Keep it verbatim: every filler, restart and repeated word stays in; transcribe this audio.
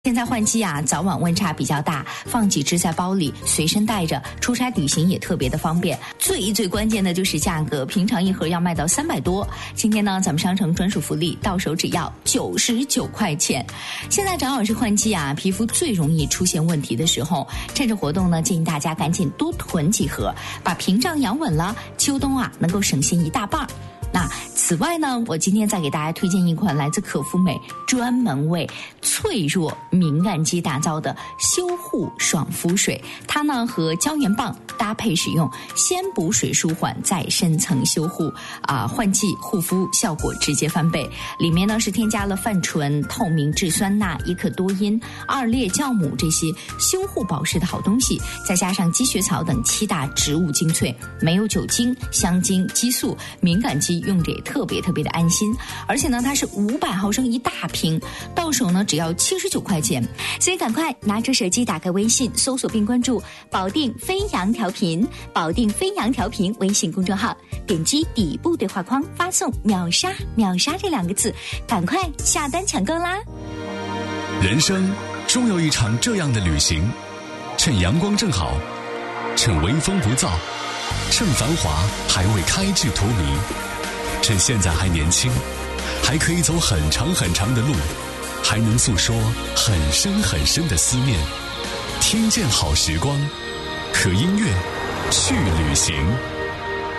现在换季啊，早晚温差比较大，放几支在包里随身带着，出差旅行也特别的方便。最最关键的就是价格，平常一盒要卖到三百多，今天呢咱们商城专属福利，到手只要九十九块钱。现在正好是换季啊，皮肤最容易出现问题的时候，趁着活动呢，建议大家赶紧多囤几盒，把屏障养稳了，秋冬啊能够省心一大半。那此外呢，我今天再给大家推荐一款来自可复美专门为脆弱敏感肌打造的修护爽肤水，它呢和胶原棒搭配使用，先补水舒缓，再深层修护啊、呃，换季护肤效果直接翻倍。里面呢是添加了泛醇、透明质酸钠、伊可多因、二裂酵母这些修护保湿的好东西，再加上积雪草等七大植物精粹，没有酒精、香精、激素，敏感肌用着也特别特别的安心。而且呢它是五百毫升一大瓶，到手呢只要七十九块钱。 所以赶快拿出手机，打开微信搜索并关注保定飞扬调频，保定飞扬调频微信公众号，点击底部对话框发送秒杀秒杀这两个字，赶快下单抢购啦。 人生终有一场这样的旅行，趁阳光正好，趁微风不燥，趁繁华还未开至荼蘼，趁现在还年轻，还可以走很长很长的路，还能诉说很深很深的思念。听见好时光，和音乐去旅行。